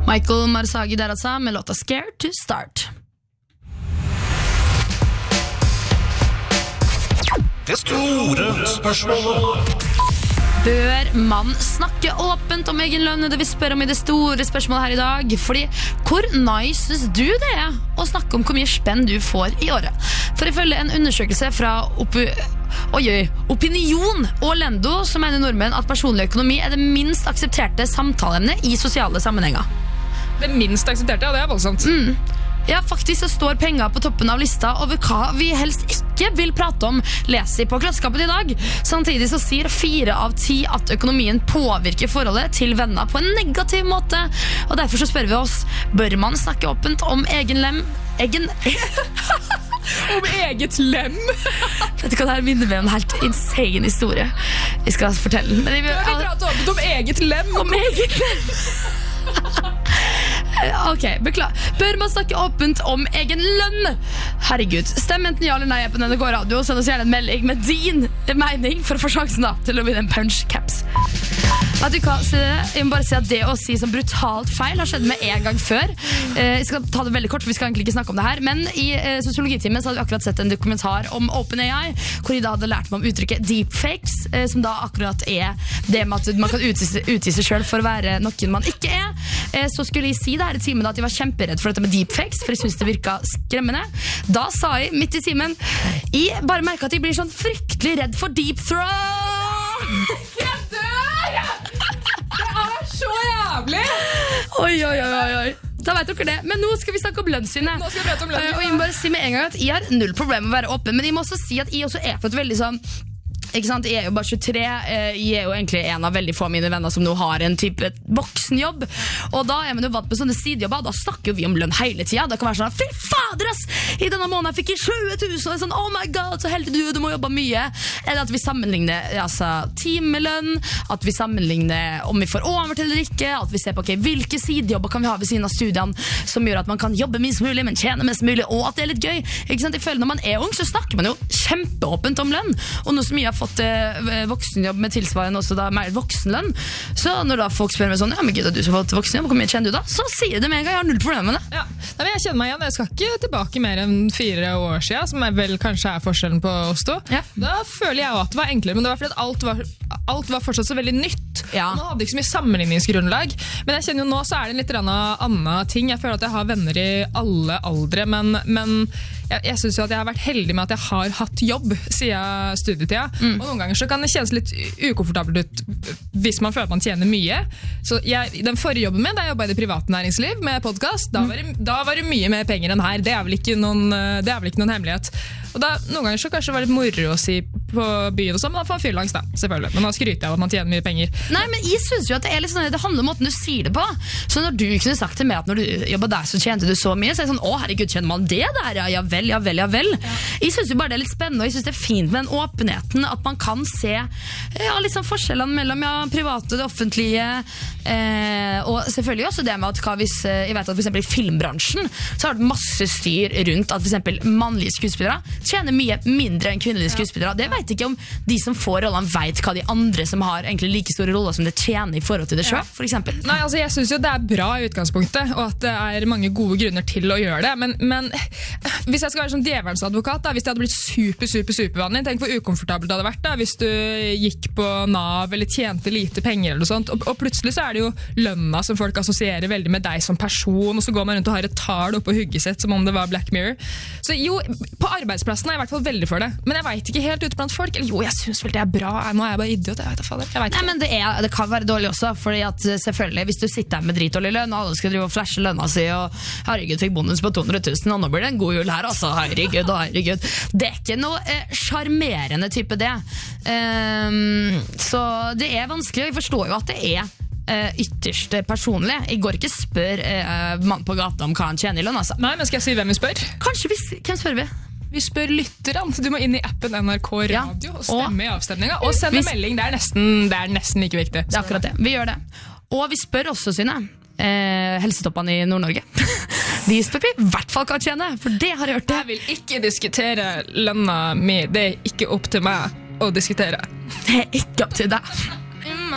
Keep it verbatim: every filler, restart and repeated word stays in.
Michael Marzaghi der altså, med låta Scared to Start. Det store spørsmålet. Bør man snakke åpent om egen lønn? Det vi spør om i det store spørsmålet her i dag. Fordi, hvor nice synes du det er å snakke om hvor mye spenn du får i året? For ifølge en undersøkelse fra Opi- Oi, oi, Opinion og Lendo, så mener nordmenn at personlig økonomi er det minst aksepterte samtaleemnet i sosiale sammenhenger. Det minst aksepterte, ja, det er voldsomt. Mm. Ja, faktisk så står penger på toppen av lista over hva vi helst ikke vil prate om, leser på Klassekampen i dag. Samtidig så sier fire av ti at økonomien påvirker forholdet til venner på en negativ måte. Og derfor så spør vi oss, bør man snakke åpent om egen lem? Egen... Om eget lem? Vet du hva, det her minner meg om en helt insane historie. Vi skal fortelle den. Men vi, ja, vi prater åpent om eget lem. Om eget lem. Ok, beklager. Bør man snakke åpent om egen lønn? Herregud, stem enten ja eller nei på N R K Radio, og send oss gjerne en melding med din mening for å få sjansen da til å vinne en punch caps. Vet du hva, jeg må bare si at det å si som brutalt feil har skjedd med en gang før. Jeg skal ta det veldig kort, for vi skal egentlig ikke snakke om det her, men i sosiologitimen så hadde vi akkurat sett en dokumentar om OpenAI, hvor de da hadde lært meg om uttrykket deepfakes, som da akkurat er det med at man kan utgi, utgi seg selv for å være noen man ikke er. Så skulle jeg si det her i timen at jeg var kjemperedd for dette med deepfakes, for jeg synes det virket skremmende. Da sa jeg midt i timen, jeg bare merker at jeg blir sånn fryktelig redd for deep throat. Jeg dør! Det er så jævlig! Oi, oi, oi, oi. Da vet dere det. Men nå skal vi snakke om lønnssynet. Nå skal vi prate om lønnssynet. Og jeg må bare si med en gang at jeg har null problem med å være åpen, men jeg må også si at jeg også er på et veldig sånn, ikke sant, jeg er jo bare tjuetre, jeg er jo egentlig en av veldig få av mine venner som nå har en type voksenjobb, og da er man jo vant med sånne sidejobber, da snakker vi om lønn hele tiden. Det kan være sånn, fy fader ass, i denne måneden fikk jeg tjue tusen, og sånn, oh my god, så heldig du, du må jobbe mye. Eller at vi sammenligner altså, timelønn, at vi sammenligner om vi får over til eller ikke, at vi ser på okay, hvilke sidejobber kan vi ha ved siden av studiene, som gjør at man kan jobbe minst mulig, men tjene mest mulig, og at det er litt gøy. Ikke sant? Jeg føler når man er ung, så snakker man jo kjempeåpent om lønn, og noe som jeg har fått eh, voksenjobb med tilsvarende også da mer voksenlønn, så når da folk spør meg sånn, ja, men gud, du som har fått voksenjobb, hvor mye kjenner du da? Så sier det med en gang, jeg har null problem med det. Ja. Nei, men jeg kjenner meg igjen, jeg skal ikke tilbake mer enn fire år siden, som er vel kanskje er forskjellen på oss to. Ja. Da føler jeg jo at det var enklere, men det var fordi at alt var, alt var fortsatt så veldig nytt. Ja. Man hadde ikke så mye sammenligningsgrunnlag, men jeg kjenner jo nå så er det en litt annen ting. Jeg føler at jeg har venner i alle aldre, men, men jeg, jeg synes jo at jeg har vært heldig med at jeg har hatt jobb siden studietida, mm. og noen ganger så kan det kjennes litt ukomfortabelt ut hvis man føler at man tjener mye. Så jeg, den forrige jobben min, da jeg jobbet i det private næringsliv med podcast, da var, det, da var det mye mer penger enn her. Det er vel ikke noen, det er vel ikke noen hemmelighet. Og da, noen ganger så kanskje det var litt moro å si på byen og sånn, men da får man fyrlangs da, selvfølgelig. Men da skryter jeg av at man tjener mye penger. Nei, men jeg synes jo at det er litt sånn, det handler om måten du sier det på. Så når du kunne sagt til meg at når du jobbet der så tjente du så mye, så er det sånn, å herregud, kjenner man det der? Ja, ja vel, ja vel, ja vel. Ja. Jeg synes jo bare det er litt spennende, og jeg synes det er fint med den åpenheten, at man kan se ja, litt sånn forskjellene mellom ja, private og det offentlige, eh, og selvfølgelig også det med at hva hvis, jeg vet at for eksempel i filmbransjen, så har det masse styr rundt at for eksempel mannlige skuespillere tjener mye mindre enn kvinnelige skuespillere. Det vet ikke om de som får rollene vet hva de andre som har egentlig like store roller som det tjener i forhold til det selv, ja. For eksempel. Nei, altså jeg synes jo det er bra i utgangspunktet, og at det er mange gode grunner til å gjøre det, men, men hvis jeg skal være sånn djevelens advokat, da, hvis det hadde blitt super, super, supervanlig, tenk hvor ukomfortabelt det hadde vært da, hvis du gikk på Nav eller tjente lite penger eller noe sånt, og, og plutselig så er det jo lønna som folk assosierer veldig med deg som person, og så går man rundt og har et tall oppe på hugget sitt som om det var Black Mirror. Så jo, på arbeidsplassen er jeg i hvert fall veldig for det, men jeg vet ikke helt ute blant folk, eller jo, jeg synes vel det er bra, nå er jeg bare idiot, jeg vet fader, jeg vet ikke. Nei, men det, er, det kan være dårlig også, fordi at selvfølgelig, hvis du sitter her med dritdårlig lønn, og alle skal drive og flashe lønna si, og herregud, fikk bonus på to hundre tusen, og nå blir det en god jul her, altså, herregud, herregud. Det er ikke noe eh, charmerende type det. Um, så det er vanskelig, og jeg forstår jo at det er Uh, ytterst personlig. Jeg går ikke spør uh, mann på gata om hva han tjener i lønn, altså. Nei, men skal jeg si hvem vi spør? Kanskje vi, hvem spør vi? Vi spør lytterne, så du må inn i appen N R K Radio ja. Og stemme og, i avstemninga, og sende vi, melding, det er, nesten, det er nesten like viktig. Det er akkurat det, vi gjør det. Og vi spør også, Synne, uh, helsetoppene i Nord-Norge. De spør vi i hvert fall hva tjener, for det har jeg hørt det. Jeg vil ikke diskutere lønna mi, det er ikke opp til meg å diskutere. Det er ikke opp til deg.